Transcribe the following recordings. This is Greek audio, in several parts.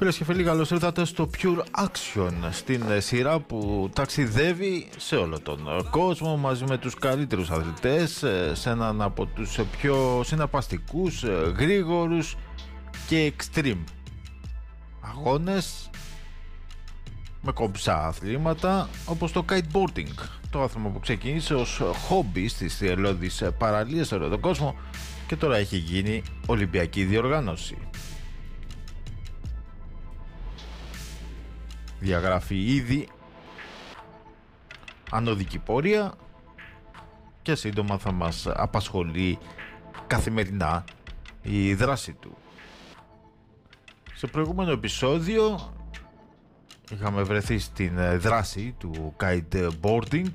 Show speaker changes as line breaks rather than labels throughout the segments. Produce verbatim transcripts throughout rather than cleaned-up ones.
Φίλες και φίλοι, καλώς ήρθατε στο Pure Action, στην σειρά που ταξιδεύει σε όλο τον κόσμο μαζί με τους καλύτερους αθλητές σε έναν από τους πιο συναρπαστικούς, γρήγορους και extreme αγώνες με κομψά αθλήματα όπως το kiteboarding, το άθλημα που ξεκίνησε ως χόμπι στις θυελλώδεις παραλίες σε όλο τον κόσμο και τώρα έχει γίνει ολυμπιακή διοργάνωση. Διαγράφει ήδη ανωδική πορεία και σύντομα θα μας απασχολεί καθημερινά η δράση του. Σε προηγούμενο επεισόδιο είχαμε βρεθεί στην δράση του kiteboarding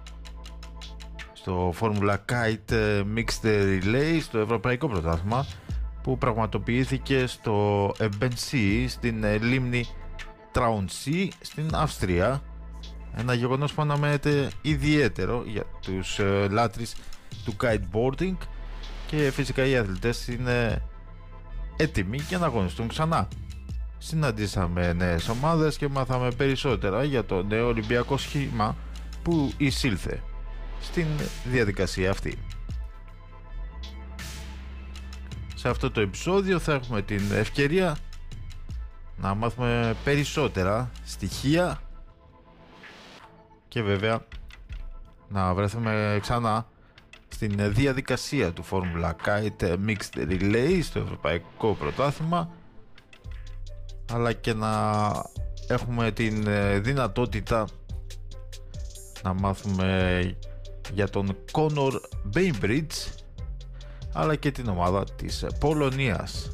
στο Formula Kite Mixed Relay, στο Ευρωπαϊκό Πρωτάθλημα που πραγματοποιήθηκε στο Εμπενσί στην λίμνη Τρауντσί στην Αυστρία, ένα γεγονός που αναμένεται ιδιαίτερο για τους ε, λάτρεις του kiteboarding και φυσικά οι αθλητές είναι έτοιμοι για να αγωνιστούν ξανά. Συναντήσαμε νέες ομάδες και μάθαμε περισσότερα για το νέο Ολυμπιακό σχήμα που εισήλθε στην διαδικασία αυτή. Σε αυτό το επεισόδιο θα έχουμε την ευκαιρία να μάθουμε περισσότερα στοιχεία και βέβαια να βρεθούμε ξανά στην διαδικασία του Formula Kite Mixed Relay στο Ευρωπαϊκό Πρωτάθλημα, αλλά και να έχουμε την δυνατότητα να μάθουμε για τον Conor Bainbridge αλλά και την ομάδα της Πολωνίας.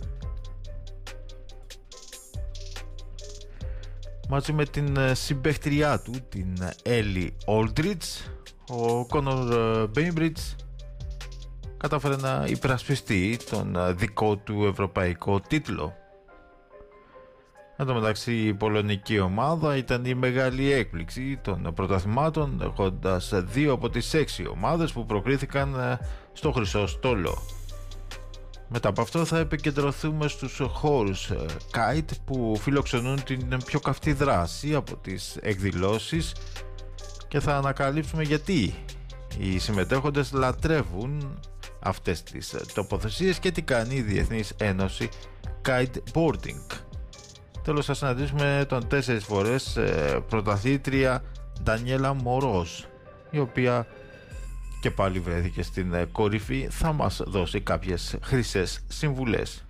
Μαζί με την συμπαίχτριά του, την Ellie Aldridge, ο Conor Bainbridge κατάφερε να υπερασπιστεί τον δικό του ευρωπαϊκό τίτλο. Εν τω μεταξύ η πολωνική ομάδα ήταν η μεγάλη έκπληξη των πρωταθλημάτων, έχοντας δύο από τις έξι ομάδες που προκρίθηκαν στο χρυσό στόλο. Μετά από αυτό θα επικεντρωθούμε στους χώρους kite που φιλοξενούν την πιο καυτή δράση από τις εκδηλώσεις και θα ανακαλύψουμε γιατί οι συμμετέχοντες λατρεύουν αυτές τις τοποθεσίες και τι κάνει η Διεθνής Ένωση Kiteboarding. Τέλος θα συναντήσουμε τον τέσσερις φορές πρωταθλήτρια Ντανιέλα Μορός, η οποία και πάλι βρέθηκε στην κορυφή, θα μας δώσει κάποιες χρυσές συμβουλές.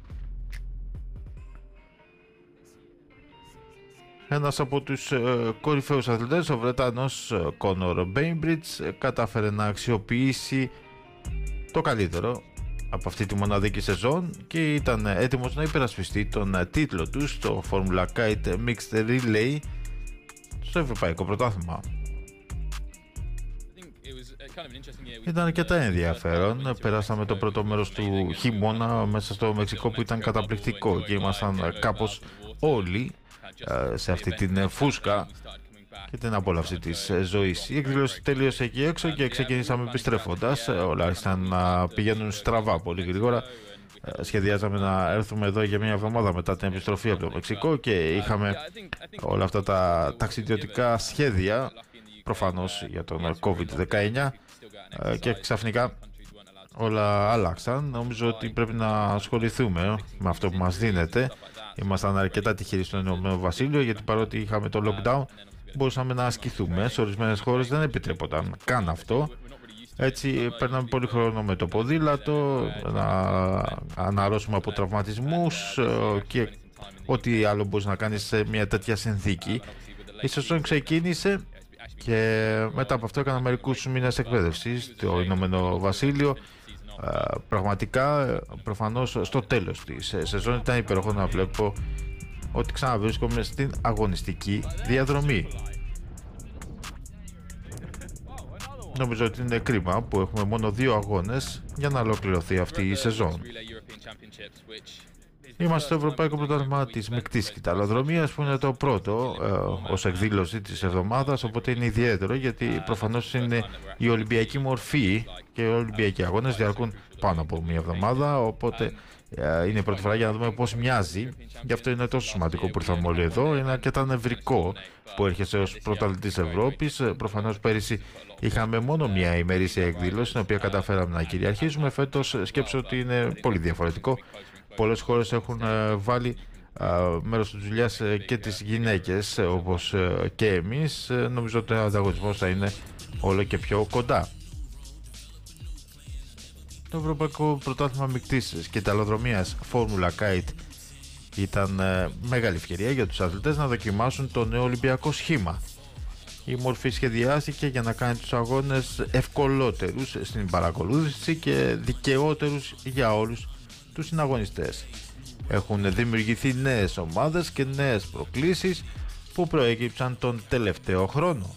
Ένας από τους κορυφαίους αθλητές, ο Βρετανός Conor Bainbridge, κατάφερε να αξιοποιήσει το καλύτερο από αυτή τη μοναδική σεζόν και ήταν έτοιμος να υπερασπιστεί τον τίτλο του στο Formula Kite Mixed Relay στο Ευρωπαϊκό Πρωτάθλημα. Ήταν αρκετά ενδιαφέρον. Περάσαμε το πρώτο μέρος του χειμώνα μέσα στο Μεξικό που ήταν καταπληκτικό και ήμασταν κάπως όλοι σε αυτή την φούσκα και την απόλαυση της ζωής. Η εκδήλωση τελείωσε εκεί έξω και ξεκινήσαμε επιστρέφοντας. Όλα άρχισαν να πηγαίνουν στραβά πολύ γρήγορα. Σχεδιάζαμε να έρθουμε εδώ για μια εβδομάδα μετά την επιστροφή από το Μεξικό και είχαμε όλα αυτά τα ταξιδιωτικά σχέδια προφανώς για τον κόβιντ δεκαεννιά και ξαφνικά όλα άλλαξαν. Νομίζω ότι πρέπει να ασχοληθούμε με αυτό που μας δίνεται. Ήμασταν αρκετά τυχεροί στο Ηνωμένο Βασίλειο γιατί παρότι είχαμε το lockdown μπορούσαμε να ασκηθούμε. Σε ορισμένες χώρες δεν επιτρέπονταν καν αυτό. Έτσι παίρναμε πολύ χρόνο με το ποδήλατο, να αναρρώσουμε από τραυματισμούς και ό,τι άλλο μπορείς να κάνεις σε μια τέτοια συνθήκη. Η σεζόν ξεκίνησε και μετά από αυτό έκανα μερικούς μήνες εκπαίδευση στο Ηνωμένο Βασίλειο. Πραγματικά, προφανώς στο τέλος της σεζόν ήταν υπέροχο να βλέπω ότι ξαναβρίσκομαι στην αγωνιστική διαδρομή. Νομίζω ότι είναι κρίμα που έχουμε μόνο δύο αγώνες για να ολοκληρωθεί αυτή η σεζόν. Είμαστε στο Ευρωπαϊκό Πρωτάθλημα της Μεικτής Κυταλοδρομίας, που είναι το πρώτο ε, ως εκδήλωση της εβδομάδας, οπότε είναι ιδιαίτερο γιατί προφανώς είναι η Ολυμπιακή μορφή και οι Ολυμπιακοί αγώνες διαρκούν πάνω από μία εβδομάδα, οπότε ε, είναι η πρώτη φορά για να δούμε πώς μοιάζει. Γι' αυτό είναι τόσο σημαντικό που ήρθαμε όλοι εδώ. Είναι αρκετά νευρικό που έρχεσαι ως πρωταθλητής Ευρώπης. Προφανώς πέρυσι είχαμε μόνο μία ημερήσια εκδήλωση, την οποία καταφέραμε να κυριαρχήσουμε. Φέτος σκέψω ότι είναι πολύ διαφορετικό. Πολλές χώρες έχουν βάλει α, μέρος της δουλειάς και τις γυναίκες, όπως και εμείς. Νομίζω ότι ο ανταγωνισμός θα είναι όλο και πιο κοντά. Το Ευρωπαϊκό Πρωτάθλημα Μεικτής Σκηταλοδρομίας Formula Kite ήταν ε, μεγάλη ευκαιρία για τους αθλητές να δοκιμάσουν το νέο Ολυμπιακό σχήμα. Η μορφή σχεδιάστηκε για να κάνει τους αγώνες ευκολότερους στην παρακολούθηση και δικαιότερους για όλους τους συναγωνιστές. Έχουν δημιουργηθεί νέες ομάδες και νέες προκλήσεις που προέκυψαν τον τελευταίο χρόνο.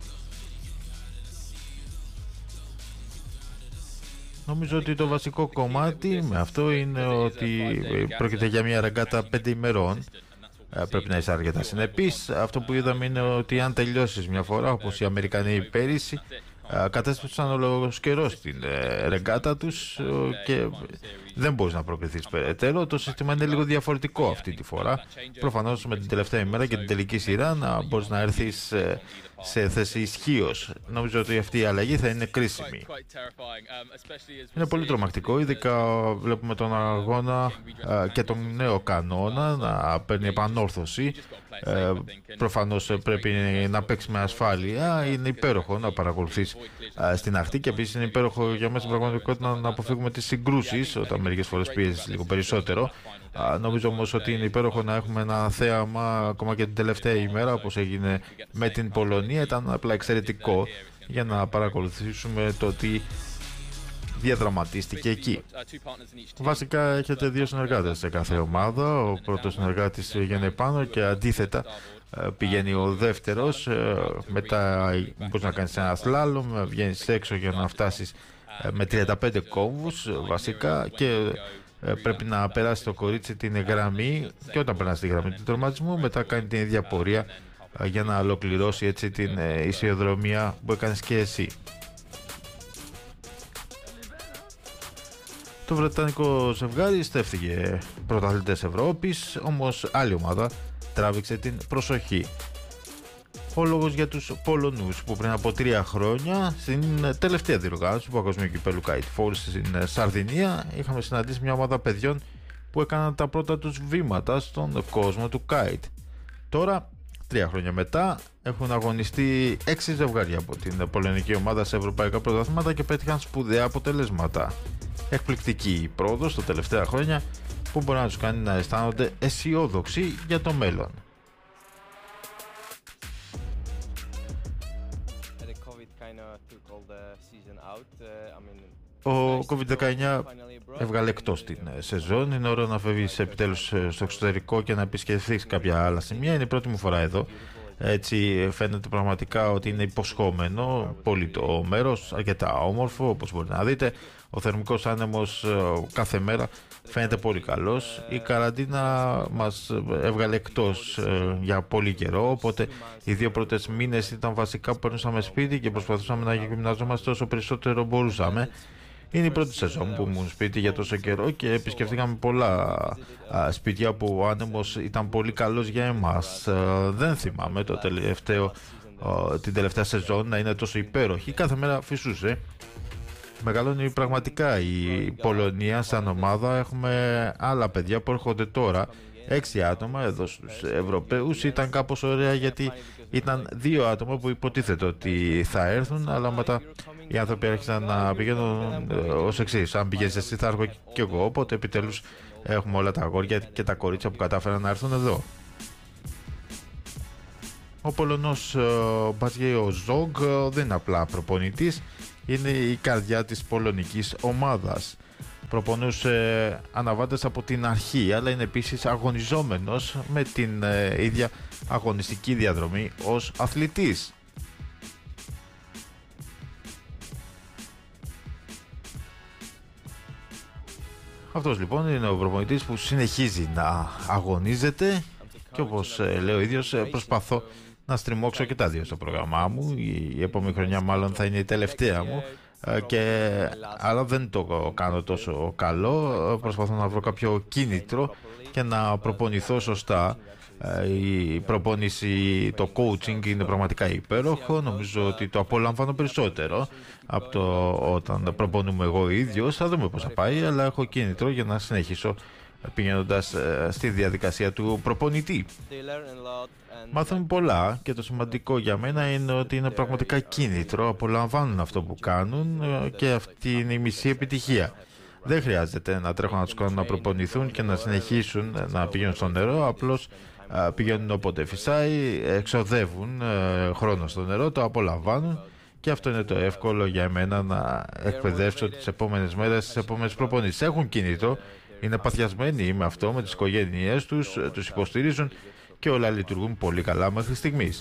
Νομίζω ότι το βασικό κομμάτι με αυτό είναι ότι πρόκειται για μια ρεγκάτα πέντε ημερών. Πρέπει να είσαι αρκετά συνεπής. Αυτό που είδαμε είναι ότι αν τελειώσεις μια φορά, όπως οι Αμερικανοί πέρυσι, κατέστρεψαν όλο καιρό στην ρεγκάτα τους και δεν μπορείς να προκριθείς περαιτέρω. Το σύστημα είναι λίγο διαφορετικό αυτή τη φορά. Προφανώς με την τελευταία ημέρα και την τελική σειρά να μπορείς να έρθεις σε θέση ισχύως. Νομίζω ότι αυτή η αλλαγή θα είναι κρίσιμη. Είναι πολύ τρομακτικό, ειδικά βλέπουμε τον αγώνα και τον νέο κανόνα να παίρνει επανόρθωση. Ε, προφανώς πρέπει να παίξει με ασφάλεια. Είναι υπέροχο να παρακολουθείς στην αχτή και επίσης είναι υπέροχο για μας στην πραγματικότητα να αποφύγουμε τις συγκρούσεις όταν μερικές φορές πιέζεις λίγο περισσότερο. Α, νομίζω όμως ότι είναι υπέροχο να έχουμε ένα θέαμα ακόμα και την τελευταία ημέρα, όπως έγινε με την Πολωνία. Ήταν απλά εξαιρετικό για να παρακολουθήσουμε το τι διαδραματίστηκε εκεί. Βασικά έχετε δύο συνεργάτες σε κάθε ομάδα. Ο πρώτος συνεργάτης πηγαίνει πάνω και αντίθετα πηγαίνει ο δεύτερος. Μετά μπορείς να κάνεις ένα σλάλομ, βγαίνεις έξω για να φτάσεις με τριάντα πέντε κόμβους βασικά και πρέπει να περάσει το κορίτσι την γραμμή και όταν περάσει τη γραμμή του τερματισμού μετά κάνει την ίδια πορεία για να ολοκληρώσει έτσι την ισιοδρομία που έκανες και εσύ. Το βρετανικό ζευγάρι στέφθηκε πρωταθλητές Ευρώπης, όμως άλλη ομάδα τράβηξε την προσοχή. Ο λόγος για τους Πολωνούς που πριν από τρία χρόνια στην τελευταία διοργάνωση του Παγκοσμίου Κυπέλλου Kite Falls στην Σαρδινία είχαμε συναντήσει μια ομάδα παιδιών που έκαναν τα πρώτα τους βήματα στον κόσμο του Kite. Τώρα, τρία χρόνια μετά, έχουν αγωνιστεί έξι ζευγάρια από την πολωνική ομάδα σε ευρωπαϊκά πρωταθλήματα και πέτυχαν σπουδαία αποτελέσματα. Εκπληκτική η πρόοδος τα τελευταία χρόνια που μπορεί να τους κάνει να αισθάνονται αισιόδοξοι για το μέλλον. Ο κόβιντ δεκαεννιά έβγαλε εκτός την σεζόν. Είναι ώρα να φεύγεις επιτέλους στο εξωτερικό και να επισκεφθείς κάποια άλλα σημεία. Είναι η πρώτη μου φορά εδώ. Έτσι φαίνεται πραγματικά ότι είναι υποσχόμενο πολύ το μέρος, αρκετά όμορφο όπως μπορείτε να δείτε. Ο θερμικός άνεμος κάθε μέρα φαίνεται πολύ καλός. Η καραντίνα μας έβγαλε εκτός για πολύ καιρό, οπότε οι δύο πρώτες μήνες ήταν βασικά που περνούσαμε σπίτι και προσπαθούσαμε να γυμναζόμαστε όσο περισσότερο μπορούσαμε. Είναι η πρώτη σεζόν που ήμουν σπίτι για τόσο καιρό και επισκεφτήκαμε πολλά α, σπίτια που ο άνεμος ήταν πολύ καλός για εμάς. Α, δεν θυμάμαι το τελευταίο, α, την τελευταία σεζόν να είναι τόσο υπέροχη. Κάθε μέρα φυσούσε. Μεγαλώνει πραγματικά η Πολωνία σαν ομάδα. Έχουμε άλλα παιδιά που έρχονται τώρα. Έξι άτομα εδώ στους Ευρωπαίους. Ήταν κάπως ωραία γιατί ήταν δύο άτομα που υποτίθεται ότι θα έρθουν, αλλά μετά οι άνθρωποι άρχισαν να πηγαίνουν ως εξής. Αν πηγαίνεις εσύ θα έρχω κι εγώ, οπότε επιτέλους έχουμε όλα τα αγόρια και τα κορίτσια που κατάφεραν να έρθουν εδώ. Ο Πολωνός Μπατζιέο Ζόγκ δεν είναι απλά προπονητής, είναι η καρδιά της πολωνικής ομάδας. Προπονούσε αναβάτες από την αρχή, αλλά είναι επίσης αγωνιζόμενος με την ε, ίδια αγωνιστική διαδρομή ως αθλητής. Αυτός λοιπόν είναι ο προπονητής που συνεχίζει να αγωνίζεται και όπως λέει ο ίδιος, προσπαθώ να στριμώξω και τα δύο στο πρόγραμμά μου. Η επόμενη χρονιά μάλλον θα είναι η τελευταία μου, και, αλλά δεν το κάνω τόσο καλό. Προσπαθώ να βρω κάποιο κίνητρο και να προπονηθώ σωστά. Η προπόνηση, το coaching είναι πραγματικά υπέροχο. Νομίζω ότι το απολαμβάνω περισσότερο από το όταν προπονούμε εγώ ίδιος. Θα δούμε πώς θα πάει, αλλά έχω κίνητρο για να συνεχίσω πηγαίνοντας στη διαδικασία του προπονητή. Μάθουν πολλά και το σημαντικό για μένα είναι ότι είναι πραγματικά κίνητρο, απολαμβάνουν αυτό που κάνουν και αυτή είναι η μισή επιτυχία. Δεν χρειάζεται να τρέχουν να τους κάνουν να προπονηθούν και να συνεχίσουν να πηγαίνουν στο νερό, απλώς πηγαίνουν όποτε φυσάει, εξοδεύουν χρόνο στο νερό, το απολαμβάνουν και αυτό είναι το εύκολο για εμένα να εκπαιδεύσω τις επόμενες μέρες, τις επόμενες προπονήσεις. Έχουν κίνητρο, είναι παθιασμένοι με αυτό, με τις οικογένειές τους, τους υποστηρίζουν και όλα λειτουργούν πολύ καλά μέχρι στιγμής.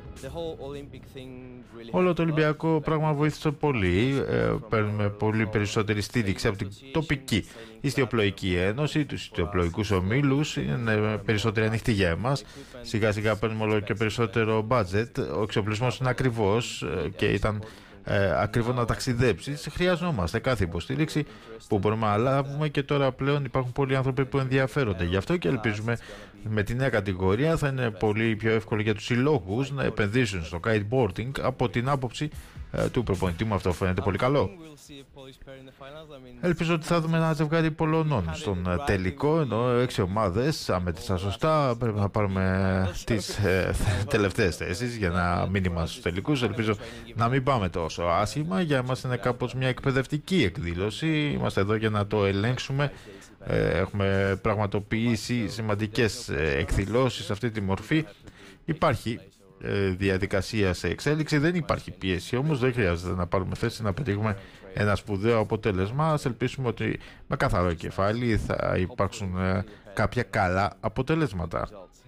Όλο το Ολυμπιακό πράγμα βοήθησε πολύ. Ε, παίρνουμε πολύ περισσότερη στήριξη από την τοπική ιστιοπλοϊκή ένωση, τους ιστιοπλοϊκούς ομίλους. Είναι περισσότερη ανοιχτή για εμάς. Σιγά σιγά παίρνουμε όλο και περισσότερο budget. Ο εξοπλισμός είναι ακριβώς και ήταν ε, ακριβό να ταξιδέψεις. Χρειαζόμαστε κάθε υποστήριξη που μπορούμε να λάβουμε και τώρα πλέον υπάρχουν πολλοί άνθρωποι που ενδιαφέρονται. Γι' αυτό και ελπίζουμε με τη νέα κατηγορία θα είναι πολύ πιο εύκολο για τους συλλόγους να επενδύσουν στο kiteboarding. Από την άποψη ε, του προπονητή μου αυτό φαίνεται πολύ καλό. Ελπίζω ότι θα δούμε ένα ζευγάρι Πολωνών στον τελικό, ενώ έξι ομάδες, αν μέτρησα σωστά, πρέπει να πάρουμε τις ε, τελευταίες θέσεις για να μην είμαστε στους τελικούς. Ελπίζω να μην πάμε τόσο άσχημα. Για εμάς είναι κάπως μια εκπαιδευτική εκδήλωση. Είμαστε εδώ για να το ελέγξουμε. Έχουμε πραγματοποιήσει σημαντικές εκδηλώσεις σε αυτή τη μορφή. Υπάρχει διαδικασία σε εξέλιξη, δεν υπάρχει πίεση όμως, δεν χρειάζεται να πάρουμε θέση να πετύχουμε ένα σπουδαίο αποτέλεσμα. Ας ελπίσουμε ότι με καθαρό κεφάλι θα υπάρξουν κάποια καλά αποτελέσματα.